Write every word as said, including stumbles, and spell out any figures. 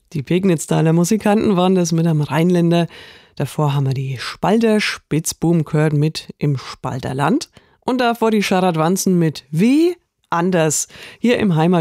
Die Pegnitztaler Musikanten waren das mit einem Rheinländer. Davor haben wir die Spalter Spitzbuben gehört mit Im Spalterland. Und davor die Scharadwanzen mit Wie anders. Hier im Heimat